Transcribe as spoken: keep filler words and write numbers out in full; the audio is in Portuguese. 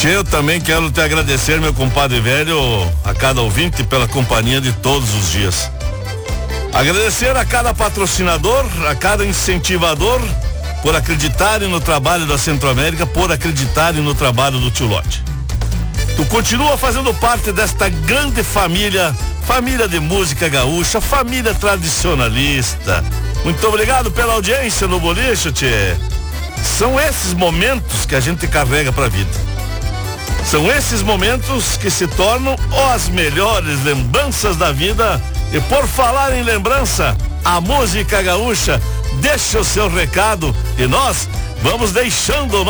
Tchê, eu também quero te agradecer, meu compadre velho, a cada ouvinte pela companhia de todos os dias. Agradecer a cada patrocinador, a cada incentivador, por acreditarem no trabalho da Centro-América, por acreditarem no trabalho do Tio Lote. Tu continua fazendo parte desta grande família, família de música gaúcha, família tradicionalista. Muito obrigado pela audiência no Boliche, tchê. São esses momentos que a gente carrega pra vida. São esses momentos que se tornam as melhores lembranças da vida. E por falar em lembrança, a música gaúcha deixa o seu recado e nós vamos deixando o nosso